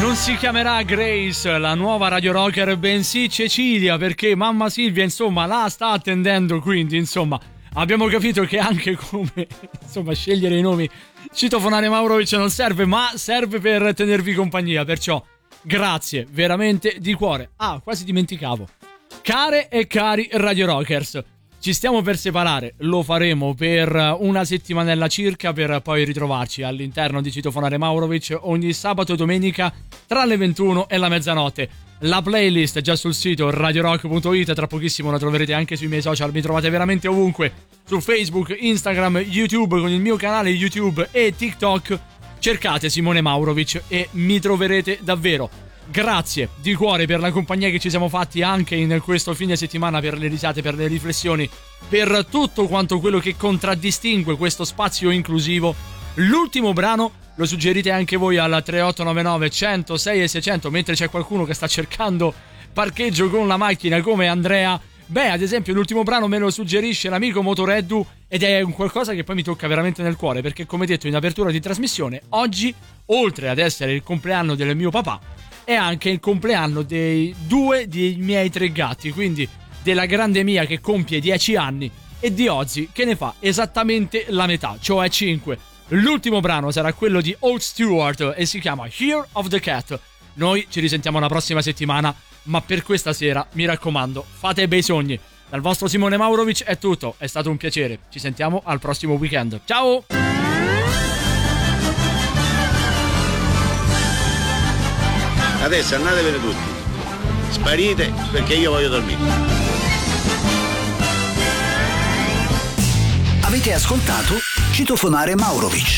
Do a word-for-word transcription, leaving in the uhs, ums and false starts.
Non si chiamerà Grace, la nuova radio rocker, bensì Cecilia, perché mamma Silvia, insomma, la sta attendendo, quindi, insomma, abbiamo capito che anche come, insomma, scegliere i nomi, citofonare Maurovic non serve, ma serve per tenervi compagnia, perciò, grazie, veramente di cuore. Ah, quasi dimenticavo. Care e cari radio rockers, ci stiamo per separare, lo faremo per una settimanella circa per poi ritrovarci all'interno di Citofonare Maurovic ogni sabato e domenica tra le ventuno e la mezzanotte. La playlist è già sul sito radio rock punto it, tra pochissimo la troverete anche sui miei social, mi trovate veramente ovunque, su Facebook, Instagram, YouTube, con il mio canale YouTube e TikTok, cercate Simone Maurovic e mi troverete davvero. Grazie di cuore per la compagnia che ci siamo fatti anche in questo fine settimana, per le risate, per le riflessioni, per tutto quanto quello che contraddistingue questo spazio inclusivo. L'ultimo brano lo suggerite anche voi al tre otto nove nove cento sei e seicento, mentre c'è qualcuno che sta cercando parcheggio con la macchina come Andrea. Beh, ad esempio l'ultimo brano me lo suggerisce l'amico Motoreddu ed è un qualcosa che poi mi tocca veramente nel cuore, perché come detto in apertura di trasmissione, oggi, oltre ad essere il compleanno del mio papà, è anche il compleanno dei due dei miei tre gatti, quindi della grande Mia che compie dieci anni e di Ozzy che ne fa esattamente la metà, cioè cinque. L'ultimo brano sarà quello di Old Stewart e si chiama Year of the Cat. Noi ci risentiamo la prossima settimana, ma per questa sera, mi raccomando, fate bei sogni. Dal vostro Simone Maurovic è tutto, è stato un piacere. Ci sentiamo al prossimo weekend. Ciao! Adesso andatevene tutti, sparite perché io voglio dormire. Avete ascoltato Citofonare Maurovic.